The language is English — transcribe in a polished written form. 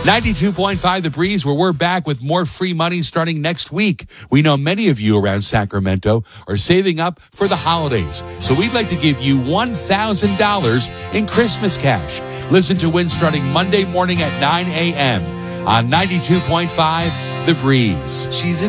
92.5 The Breeze, where we're back with more free money starting next week. We know many of you around Sacramento are saving up for the holidays, so we'd like to give you $1,000 in Christmas cash. Listen to win starting Monday morning at 9 a.m. on 92.5 The Breeze. She's a